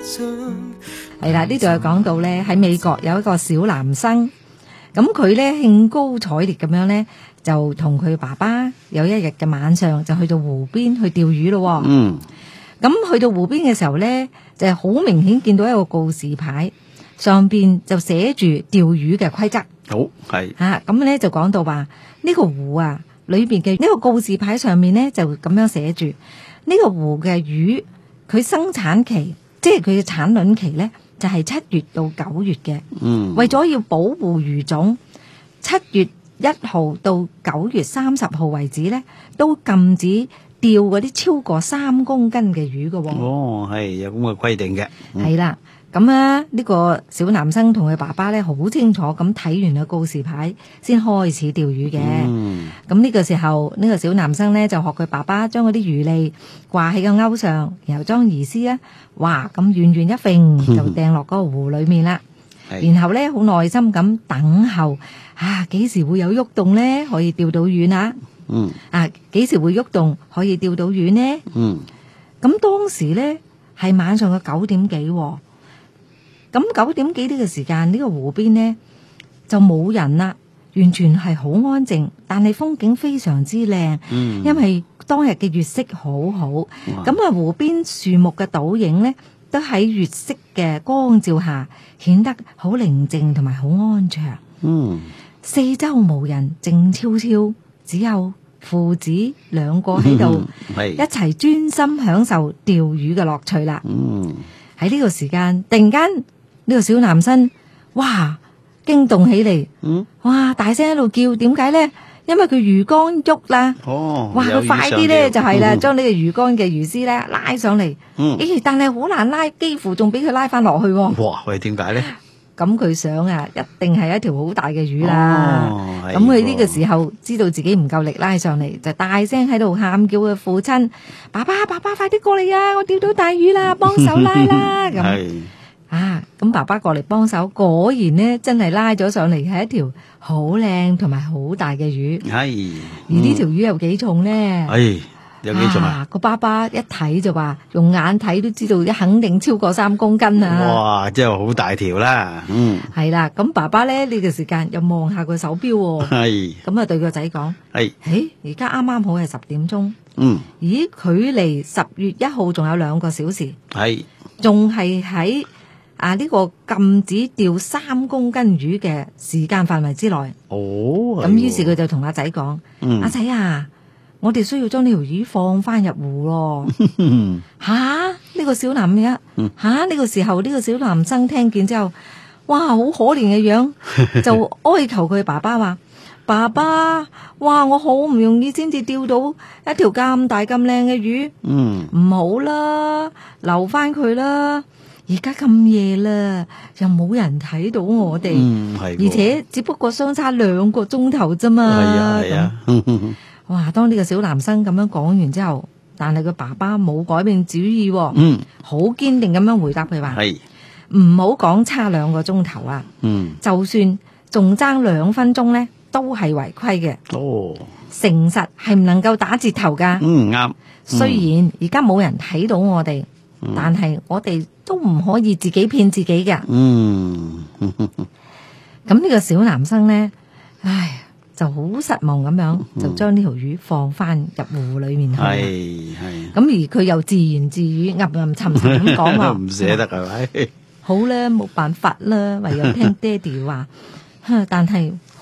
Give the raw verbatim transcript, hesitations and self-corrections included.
係啦，呢度係講到咧喺美國有一個小男生，咁佢咧興高采烈咁樣咧，就同佢爸爸有一日嘅晚上就去到湖邊去釣魚咯。 嗯， 咁去到湖邊嘅時候咧，就係好明顯見到一個告示牌，上邊就寫住釣魚嘅規則。 好係吓，咁咧就講到話呢個湖啊，裏邊嘅呢個告示牌上面咧就咁樣寫住呢個湖嘅魚，佢生產期即係佢嘅產卵期咧就係七月到九月嘅。 嗯， 為咗要保護魚種，七月一號到九月三十號為止咧，都禁止釣嗰啲超過三公斤嘅魚嘅。 哦，係有咁嘅規定嘅。 係啦。咁咧呢個小男生同佢爸爸咧好清楚咁睇完個告示牌，先開始釣魚嘅。咁呢、嗯、個時候呢、呢個小男生咧就學佢爸爸將嗰啲魚餌掛喺個鈎上，然後裝魚絲啊，哇咁遠遠一揈就掟落嗰個湖裏面啦。嗯、然後咧好耐心咁等候，啊幾時會有喐動咧？可以釣到魚啊？嗯，啊幾時會喐動可以釣到魚呢？嗯，咁當時咧係晚上嘅九點幾。咁九點幾呢個時間，呢個湖邊呢就冇人啦，完全係好安靜，但係風景非常之靚。嗯，因為當日嘅月色好好，咁啊湖邊樹木嘅倒影呢，都喺月色嘅光照下，顯得好寧靜同埋好安詳。嗯，四周無人，靜悄悄，只有父子兩個喺度，嗯、一齊專心享受釣魚嘅樂趣啦。嗯，喺呢個時間，突然間。呢個小男生，哇，驚動起嚟，嗯，哇，大聲喺度叫，點解咧？因為佢魚竿喐啦，哦，哇，佢快啲咧就係啦，將呢個魚竿嘅魚絲咧拉上嚟，嗯，咦，但係好難拉，幾乎仲俾佢拉翻落去。 哇，喂，點解咧？ 咁佢想啊，一定係一條好大嘅魚啦。咁佢呢個時候知道自己唔夠力拉上嚟，就大聲喺度喊叫佢父親：爸爸，爸爸，快啲過嚟啊！我釣到大魚啦，幫手拉啦！咁。啊！咁爸爸過嚟幫手，果然呢真係拉咗上嚟，係一條好靚同埋好大嘅魚。係，而呢條魚有幾重呢？ 係有幾重啊？ 個爸爸一睇就話，用眼睇都知道，一肯定超過三公斤啊！ 哇，真係好大條啦！嗯， 係啦。咁爸爸咧呢個時間又望下個手錶，係咁啊，對個仔講：係，誒，而家啱啱好係十點鐘。嗯，咦，距離十月一號仲有兩個小時，係，仲係喺。啊！呢、這個禁止釣三公斤魚嘅時間範圍之內。哦，咁於是佢就同阿仔講：嗯、阿仔啊，我哋需要將呢條魚放翻入湖咯。吓、啊！呢、這個小男人，吓、啊！呢、這個時候呢、這個小男生聽見之後，哇！好可憐嘅樣，就哀求佢爸爸話：爸爸，哇！我好唔容易先至釣到一條咁大咁靚嘅魚。嗯，唔好啦，留翻佢啦。而家咁夜啦，又冇人睇到我哋，嗯、而且只不過相差兩個鐘頭啫嘛。係啊係啊，哇！當呢個小男生咁樣講完之後，但係佢爸爸冇改變主意，嗯，好堅定咁樣回答佢話：係唔好講差兩個鐘頭啊，嗯，就算仲爭兩分鐘咧，都係違規嘅。哦，誠實係唔能夠打折頭噶。嗯，啱。雖然而家冇人睇到我哋。嗯、但係我哋都唔可以自己騙自己噶。嗯，咁呢個小男生呢，唉，就好失望咁樣，嗯、就將呢條魚放翻入湖裏面去。係係。咁而佢又自言自語、吟吟沉沉咁講話，唔捨得係咪？好啦，冇辦法啦，唯有聽爹哋話。但係。